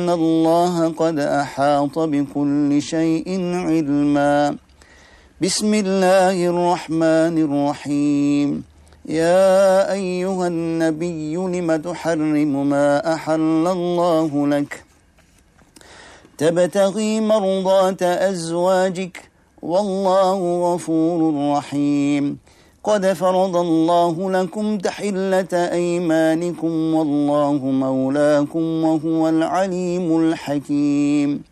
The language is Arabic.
إن الله قد أحاط بكل شيء علما. بسم الله الرحمن الرحيم. يا أيها النبي لم تحرم ما أحل الله لك تبتغي مرضات أزواجك والله غفور رحيم. قد فرض الله لكم تحلة أيمانكم والله مولاكم وهو العليم الحكيم.